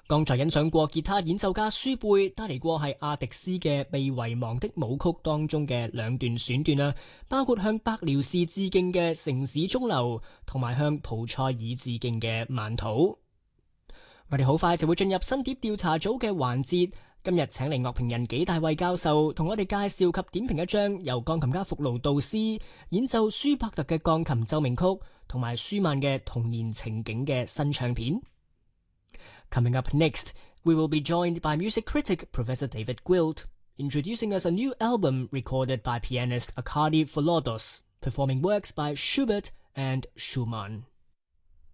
剛才欣賞過吉他演奏家舒貝帶嚟過係阿迪斯嘅《被遺忘的舞曲》當中嘅兩段選段啦，包括向白遼士致敬嘅《城市中流》同埋向蒲塞爾致敬嘅《曼土》。我哋好快就會進入新碟調查組嘅環節，今日請嚟樂評人紀大衛教授同我哋介紹及點評一張由鋼琴家福勞杜斯演奏舒伯特嘅鋼琴奏鳴曲同埋舒曼嘅童年情景嘅新唱片。Coming up next, we will be joined by music critic Professor David Gwilt, introducing us a new album recorded by pianist Arkady Volodous, performing works by Schubert and Schumann.